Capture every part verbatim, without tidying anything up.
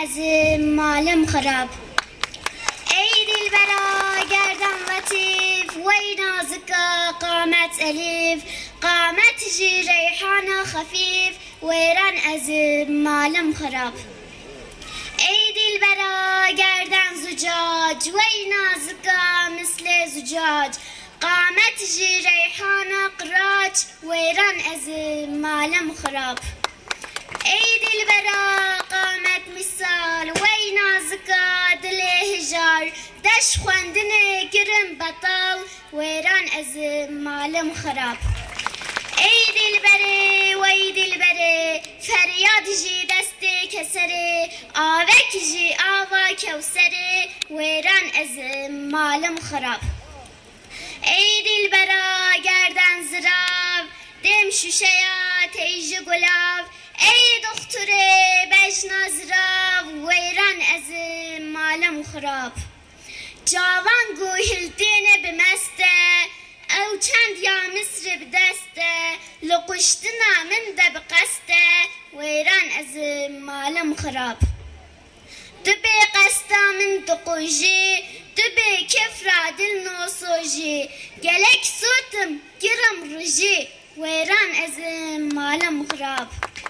ezim malım harap. Ey dilbera gerdan latif, vey nazika qamet elif, qamet ji reyhana hafif, veyran ezim malım harap. Ey dilbera gerdan zucac, vey nazika misle zucac, qamet ji reyhana qiraç, veyran ezim malım harap. Ey dilbera qamet misal, vey nazika dile hijar, deş xwendine girin betal, veyran ezim malım harap. Ey dilbere, vey dilbere, feryad ji desti kesere, avek ji ava kevsere, veyran ezim malım harap. Ey dilbera gerdan zirav, dem şuşeya teyji gulav, ey dokture bejna zirav, veyran ezim malım harap. Cavan guhildine bimeste, او چند یا مصر بدسته لقشتنا من ده بقسته ویران از مالم خراب دبی قستا من دقوجی دبی کفرا دل نوسوجی گلک سوتم گرم رجی ویران از مالم خراب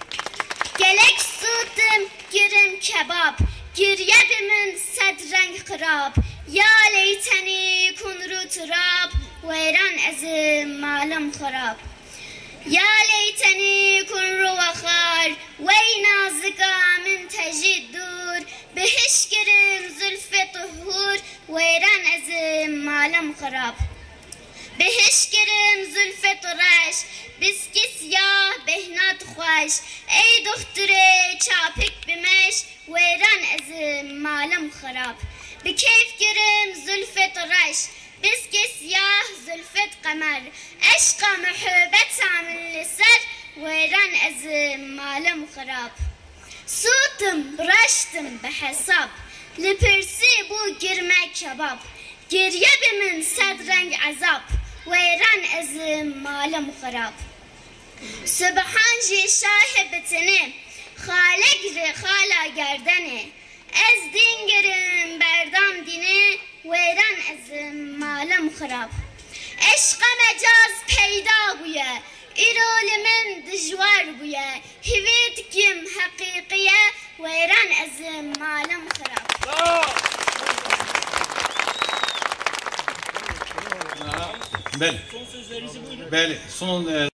گلک سوتم گرم کباب گریه بمن صد رنگ خراب یا لیتنی کن رو تراب ويران أزم معلم خراب يا ليتني كن روخار وينازقا من تجي الدور بهش كرم زلف طهور ويران أزم معلم خراب بهش كرم زلف طرش بسكي سياه بهنات خوش اي دختري چاپك بمش ويران أزم معلم خراب بكيف كرم زلف طرش بسكي سياه زلفت قمر عشق محبت عامل لسر ويران أزم معلم خراب صوتم برشتم بحساب لبرسي بو جرمه كباب گریه بمن صد رنگ عذاب ويران أزم معلم خراب سبحان جي شاهبتني خالق ري خالا گردنه از دین گرم بردام دینه ویران ازم مالم خراب عشق مجاز پیدا بویه ایرول من دجوار بویه هویت کم حقیقیه ویران ازم مالم خراب بله بله son